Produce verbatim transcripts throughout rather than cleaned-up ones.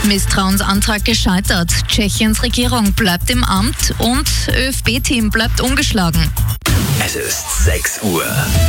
Misstrauensantrag gescheitert. Tschechiens Regierung bleibt im Amt und ÖFB-Team bleibt ungeschlagen. Es ist sechs Uhr.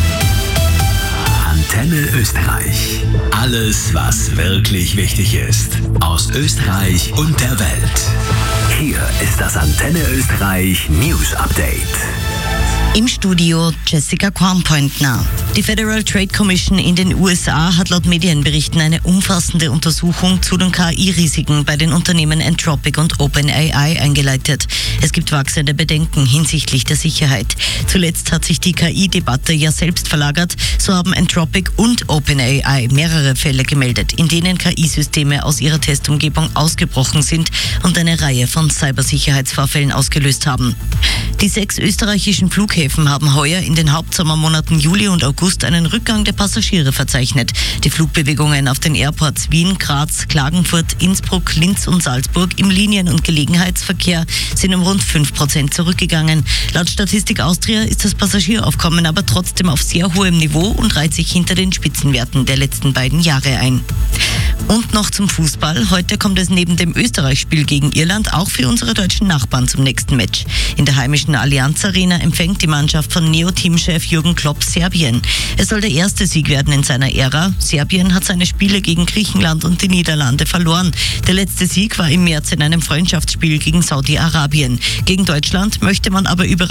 Antenne Österreich. Alles, was wirklich wichtig ist. Aus Österreich und der Welt. Hier ist das Antenne Österreich News Update. Im Studio Jessica Kornpointner. Die Federal Trade Commission in den U S A hat laut Medienberichten eine umfassende Untersuchung zu den K I-Risiken bei den Unternehmen Anthropic und OpenAI eingeleitet. Es gibt wachsende Bedenken hinsichtlich der Sicherheit. Zuletzt hat sich die K I-Debatte ja selbst verlagert. So haben Anthropic und OpenAI mehrere Fälle gemeldet, in denen K I-Systeme aus ihrer Testumgebung ausgebrochen sind und eine Reihe von Cybersicherheitsvorfällen ausgelöst haben. Die sechs österreichischen Flughäfen haben heuer in den Hauptsommermonaten Juli und August einen Rückgang der Passagiere verzeichnet. Die Flugbewegungen auf den Airports Wien, Graz, Klagenfurt, Innsbruck, Linz und Salzburg im Linien- und Gelegenheitsverkehr sind um rund fünf Prozent zurückgegangen. Laut Statistik Austria ist das Passagieraufkommen aber trotzdem auf sehr hohem Niveau und reiht sich hinter den Spitzenwerten der letzten beiden Jahre ein. Und noch zum Fußball. Heute kommt es neben dem Österreich-Spiel gegen Irland auch für unsere deutschen Nachbarn zum nächsten Match. In der heimischen Allianz Arena empfängt die Mannschaft von Neo-Teamchef Jürgen Klopp Serbien. Es soll der erste Sieg werden in seiner Ära. Serbien hat seine Spiele gegen Griechenland und die Niederlande verloren. Der letzte Sieg war im März in einem Freundschaftsspiel gegen Saudi-Arabien. Gegen Deutschland möchte man aber über